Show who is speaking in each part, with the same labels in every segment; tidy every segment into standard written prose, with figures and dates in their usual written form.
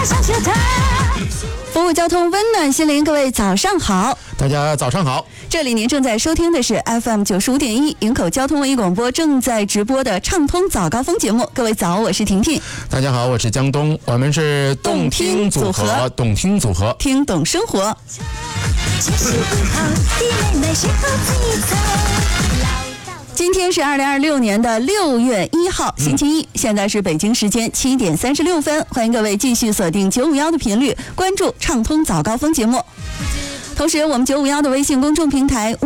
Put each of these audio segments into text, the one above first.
Speaker 1: 服务交通温暖心灵，各位早上好。
Speaker 2: 大家早上好，
Speaker 1: 这里您正在收听的是 FM95.1营口交通文艺广播正在直播的畅通早高峰节目。各位早，我是婷婷。
Speaker 2: 大家好，我是江东，我们是动听组合，动听组合，
Speaker 1: 听懂生活。今天是2026年的6月1号，星期一，现在是北京时间7点36分。欢迎各位继续锁定951的频率，关注畅通早高峰节目。同时，我们951的微信公众平台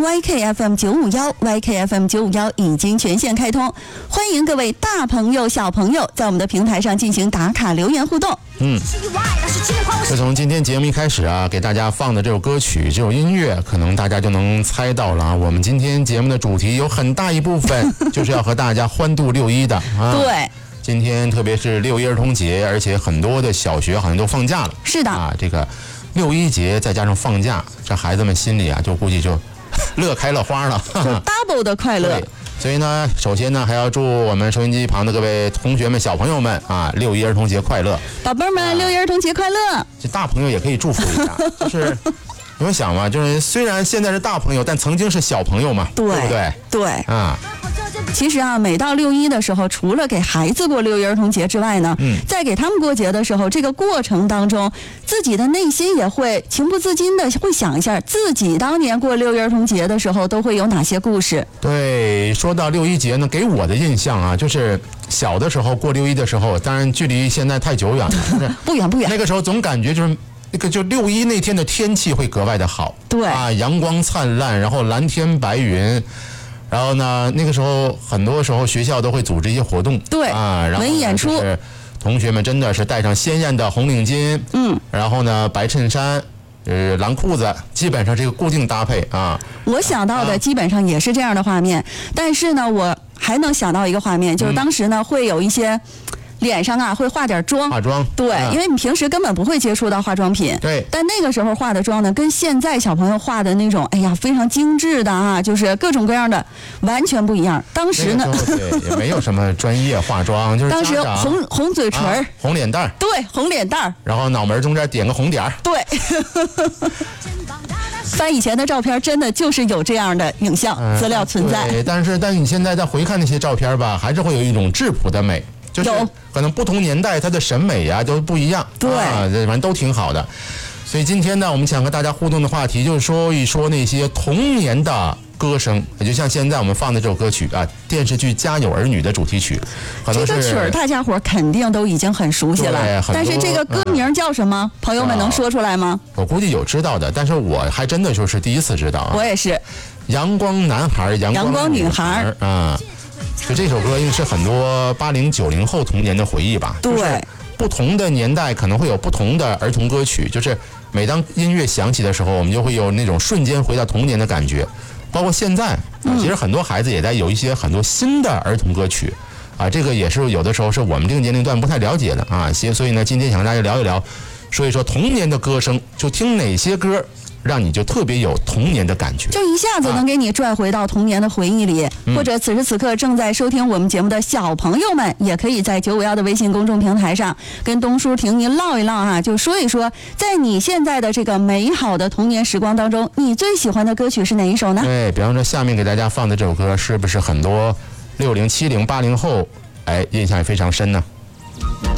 Speaker 1: YKFM951 已经全线开通，欢迎各位大朋友小朋友在我们的平台上进行打卡留言互动。
Speaker 2: 就从今天节目一开始啊，给大家放的这首歌曲这首音乐，可能大家就能猜到了啊。我们今天节目的主题有很大一部分就是要和大家欢度6·1的啊。
Speaker 1: 对，
Speaker 2: 今天特别是6·1儿童节，而且很多的小学好像都放假了。
Speaker 1: 是的
Speaker 2: 啊，这个6·1节再加上放假，这孩子们心里啊就估计就乐开了花了，
Speaker 1: 就 double 的快乐。
Speaker 2: 所以呢，首先呢，还要祝我们收音机旁的各位同学们、小朋友们啊，6·1儿童节快乐！
Speaker 1: 宝贝儿们，6·1儿童节快乐！
Speaker 2: 这大朋友也可以祝福一下，就是你们想嘛，就是虽然现在是大朋友，但曾经是小朋友嘛，对不对？
Speaker 1: 对
Speaker 2: 啊。
Speaker 1: 其实啊，每到6·1的时候，除了给孩子过6·1儿童节之外呢，在给他们过节的时候，这个过程当中，自己的内心也会情不自禁的会想一下，自己当年过6·1儿童节的时候都会有哪些故事。
Speaker 2: 对，说到6·1节呢，给我的印象啊，就是小的时候过6·1的时候，当然距离现在太久远了，
Speaker 1: 不远。
Speaker 2: 那个时候总感觉就是。那个就6·1那天的天气会格外的好，
Speaker 1: 对
Speaker 2: 啊，阳光灿烂，然后蓝天白云，然后呢，那个时候很多时候学校都会组织一些活动，
Speaker 1: 对
Speaker 2: 啊，然后
Speaker 1: 文艺演出，
Speaker 2: 同学们真的是戴上鲜艳的红领巾，然后呢白衬衫，蓝裤子，基本上这个固定搭配啊。
Speaker 1: 我想到的基本上也是这样的画面，但是呢，我还能想到一个画面，就是当时呢会有一些。脸上啊会化点妆，对，因为你平时根本不会接触到化妆品，
Speaker 2: 对。
Speaker 1: 但那个时候化的妆呢，跟现在小朋友化的那种，哎呀，非常精致的啊，就是各种各样的，完全不一样。当时呢，
Speaker 2: 对，也没有什么专业化妆，就是
Speaker 1: 当时红嘴唇、
Speaker 2: 红脸蛋，
Speaker 1: 对，红脸蛋，
Speaker 2: 然后脑门中间点个红点，
Speaker 1: 对。翻以前的照片，真的就是有这样的影像资料存在。
Speaker 2: 对，但是你现在再回看那些照片吧，还是会有一种质朴的美。就是可能不同年代它的审美呀都不一样，
Speaker 1: 对，
Speaker 2: 反正都挺好的。所以今天呢，我们想和大家互动的话题就是说一说那些童年的歌声，也就像现在我们放的这首歌曲啊，电视剧《家有儿女》的主题曲，
Speaker 1: 这个曲儿大家伙肯定都已经很熟悉了，但是这个歌名叫什么？朋友们能说出来吗？
Speaker 2: 我估计有知道的，但是我还真的就是第一次知道啊。
Speaker 1: 我也是。
Speaker 2: 阳光男孩，阳光女孩啊。就这首歌应该是很多80、90后童年的回忆吧。
Speaker 1: 对，
Speaker 2: 就是不同的年代可能会有不同的儿童歌曲，就是每当音乐响起的时候，我们就会有那种瞬间回到童年的感觉。包括现在，其实很多孩子也在有一些很多新的儿童歌曲啊，这个也是有的时候是我们这个年龄段不太了解的啊。所以呢，今天想跟大家聊一聊，说一说童年的歌声，就听哪些歌让你就特别有童年的感觉，
Speaker 1: 就一下子能给你拽回到童年的回忆里。或者此时此刻正在收听我们节目的小朋友们，也可以在951的微信公众平台上跟东叔婷您唠一唠啊，就说一说，在你现在的这个美好的童年时光当中，你最喜欢的歌曲是哪一首呢？
Speaker 2: 对，比方说下面给大家放的这首歌，是不是很多60、70、80后印象也非常深呢？